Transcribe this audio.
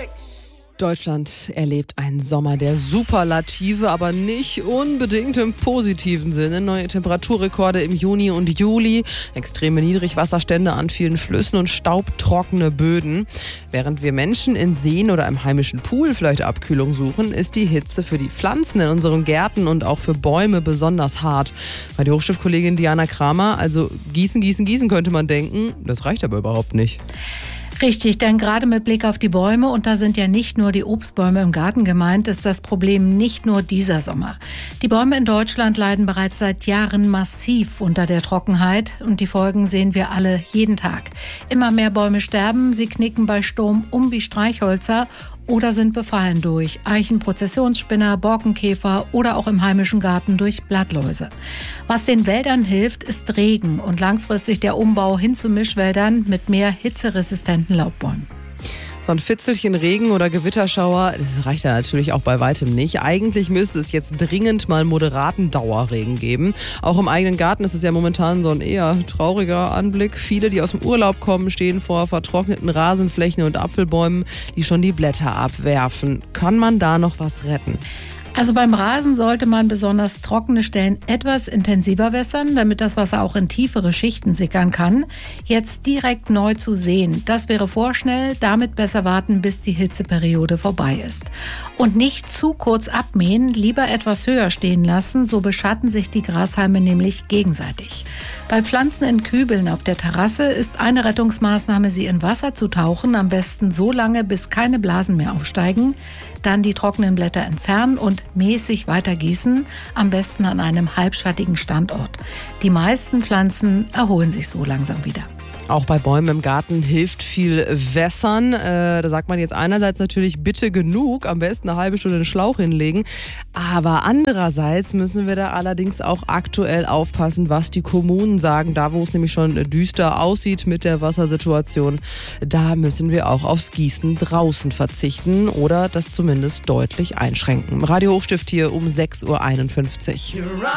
Deutschland erlebt einen Sommer der Superlative, aber nicht unbedingt im positiven Sinne. Neue Temperaturrekorde im Juni und Juli, extreme Niedrigwasserstände an vielen Flüssen und staubtrockene Böden. Während wir Menschen in Seen oder im heimischen Pool vielleicht Abkühlung suchen, ist die Hitze für die Pflanzen in unseren Gärten und auch für Bäume besonders hart. Bei der Hochschulkollegin Diana Kramer, also gießen, gießen, gießen könnte man denken, das reicht aber überhaupt nicht. Richtig, denn gerade mit Blick auf die Bäume, und da sind ja nicht nur die Obstbäume im Garten gemeint, ist das Problem nicht nur dieser Sommer. Die Bäume in Deutschland leiden bereits seit Jahren massiv unter der Trockenheit und die Folgen sehen wir alle jeden Tag. Immer mehr Bäume sterben, sie knicken bei Sturm um wie Streichhölzer oder sind befallen durch Eichenprozessionsspinner, Borkenkäfer oder auch im heimischen Garten durch Blattläuse. Was den Wäldern hilft, ist Regen und langfristig der Umbau hin zu Mischwäldern mit mehr hitzeresistenten Laubbäumen. So ein Fitzelchen Regen oder Gewitterschauer, das reicht ja natürlich auch bei weitem nicht. Eigentlich müsste es jetzt dringend mal moderaten Dauerregen geben. Auch im eigenen Garten ist es ja momentan so ein eher trauriger Anblick. Viele, die aus dem Urlaub kommen, stehen vor vertrockneten Rasenflächen und Apfelbäumen, die schon die Blätter abwerfen. Kann man da noch was retten? Also beim Rasen sollte man besonders trockene Stellen etwas intensiver wässern, damit das Wasser auch in tiefere Schichten sickern kann. Jetzt direkt neu zu säen, das wäre vorschnell, damit besser warten, bis die Hitzeperiode vorbei ist. Und nicht zu kurz abmähen, lieber etwas höher stehen lassen, so beschatten sich die Grashalme nämlich gegenseitig. Bei Pflanzen in Kübeln auf der Terrasse ist eine Rettungsmaßnahme, sie in Wasser zu tauchen, am besten so lange, bis keine Blasen mehr aufsteigen. Dann die trockenen Blätter entfernen und mäßig weiter gießen, am besten an einem halbschattigen Standort. Die meisten Pflanzen erholen sich so langsam wieder. Auch bei Bäumen im Garten hilft viel Wässern. Da sagt man jetzt einerseits natürlich bitte genug, am besten eine halbe Stunde den Schlauch hinlegen. Aber andererseits müssen wir da allerdings auch aktuell aufpassen, was die Kommunen sagen. Da, wo es nämlich schon düster aussieht mit der Wassersituation, da müssen wir auch aufs Gießen draußen verzichten oder das zumindest deutlich einschränken. Radio Hochstift hier um 6:51 Uhr.